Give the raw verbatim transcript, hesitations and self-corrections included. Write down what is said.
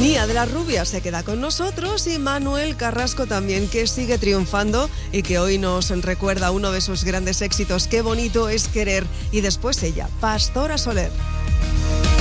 Nia de la Rubia se queda con nosotros y Manuel Carrasco también, que sigue triunfando y que hoy nos recuerda uno de sus grandes éxitos, Qué bonito es querer. Y después ella, Pastora Soler.